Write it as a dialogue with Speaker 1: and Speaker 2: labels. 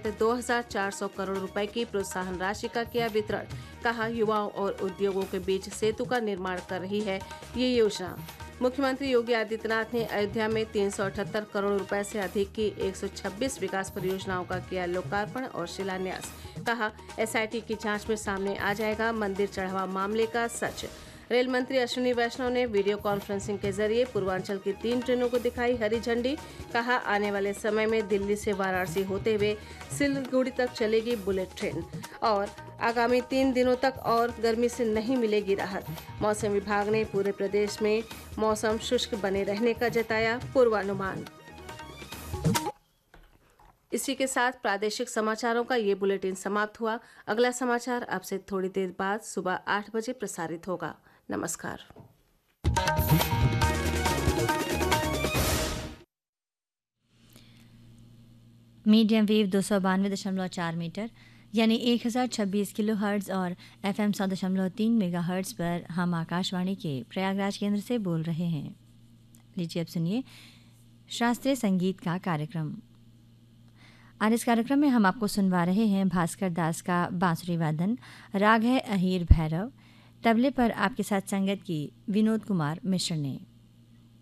Speaker 1: Budget 2400 crore रुपए की प्रोत्साहन राशि का किया वितरण। कहा, युवाओं और उद्योगों के बीच सेतु का निर्माण कर रही है ये योजना। मुख्यमंत्री योगी आदित्यनाथ ने अयोध्या में 378 करोड़ रुपए से अधिक की 126 विकास परियोजनाओं का किया लोकार्पण और शिलान्यास। कहा, एसआईटी की जांच में सामने आ जाएगा मंदिर चढ़ावा मामले का सच। रेल मंत्री अश्विनी वैष्णव ने वीडियो कॉन्फ्रेंसिंग के जरिए पूर्वांचल की 3 ट्रेनों को दिखाई हरी झंडी। कहा, आने वाले समय में दिल्ली से वाराणसी होते हुए सिलीगुड़ी तक चलेगी बुलेट ट्रेन और आगामी 3 दिनों तक और गर्मी से नहीं मिलेगी राहत। मौसम विभाग ने पूरे प्रदेश में मौसम शुष्क बने रहने का जताया पूर्वानुमान। इसी के साथ प्रादेशिक समाचारों का ये बुलेटिन समाप्त हुआ। अगला समाचार अब से थोड़ी देर बाद सुबह 8 बजे प्रसारित होगा। नमस्कार।
Speaker 2: मीडियम वेव 292.4 मीटर यानी 1026 किलो हर्ट्ज और FM 100.3 मेगा हर्ट्ज पर हम आकाशवाणी के प्रयागराज केंद्र से बोल रहे हैं। लीजिए अब सुनिए शास्त्रीय संगीत का कार्यक्रम। आज इस कार्यक्रम में हम आपको सुनवा रहे हैं भास्कर दास का बांसुरी वादन। राग है अहीर भैरव। तबले पर आपके साथ संगत की विनोद कुमार मिश्र ने।